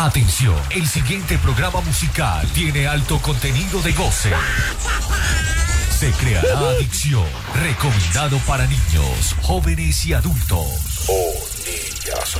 Atención, el siguiente programa musical tiene alto contenido de goce. Se creará adicción, recomendado para niños, jóvenes y adultos. Oh, niñas,